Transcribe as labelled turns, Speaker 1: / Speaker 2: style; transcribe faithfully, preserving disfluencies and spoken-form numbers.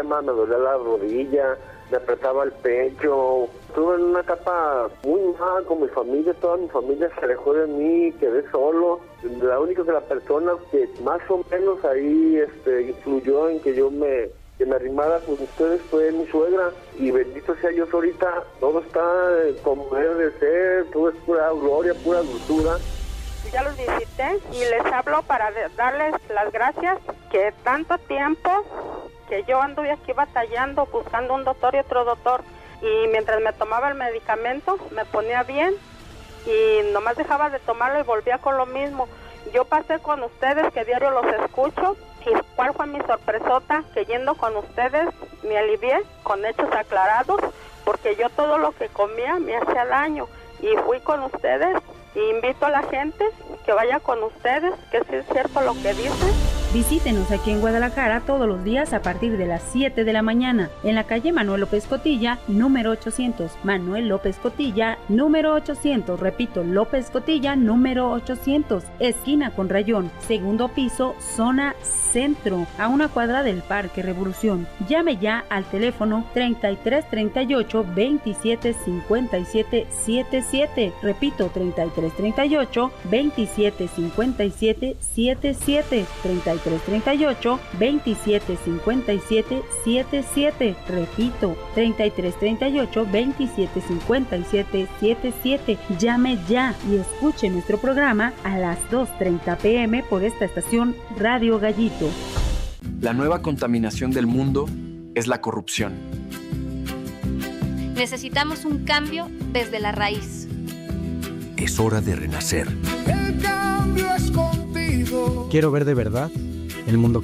Speaker 1: enferma, me dolía la rodilla, me apretaba el pecho. Estuve en una etapa muy mal con mi familia, toda mi familia se alejó de mí, quedé solo. La única que la persona que más o menos ahí este, influyó en que yo me, que me arrimara con ustedes fue mi suegra. Y bendito sea Dios, ahorita todo está como debe de ser, todo es pura gloria, pura dulzura.
Speaker 2: Ya los visité y les hablo para darles las gracias que tanto tiempo que yo anduve aquí batallando, buscando un doctor y otro doctor, y mientras me tomaba el medicamento me ponía bien y nomás dejaba de tomarlo y volvía con lo mismo. Yo pasé con ustedes, que diario los escucho, y cuál fue mi sorpresota, que yendo con ustedes me alivié con hechos aclarados, porque yo todo lo que comía me hacía daño, y fui con ustedes. Y invito a la gente que vaya con ustedes, que sí es cierto lo que dicen.
Speaker 3: Visítenos aquí en Guadalajara todos los días a partir de las siete de la mañana, en la calle Manuel López Cotilla, número ochocientos. Manuel López Cotilla, número ochocientos. Repito, López Cotilla, número ochocientos. Esquina con Rayón, segundo piso, zona centro, a una cuadra del Parque Revolución. Llame ya al teléfono treinta y tres treinta y ocho veintisiete cincuenta y siete setenta y siete. Repito, treinta y tres treinta y ocho veintisiete cincuenta y siete setenta y siete. treinta y tres treinta y ocho veintisiete cincuenta y siete setenta y siete. Repito, treinta y tres treinta y ocho veintisiete cincuenta y siete setenta y siete. Llame ya y escuche nuestro programa a las dos treinta pm por esta estación Radio Gallito.
Speaker 4: La nueva contaminación del mundo es la corrupción.
Speaker 5: Necesitamos un cambio desde la raíz.
Speaker 6: Es hora de renacer.
Speaker 7: El cambio es contigo.
Speaker 8: Quiero ver de verdad el mundo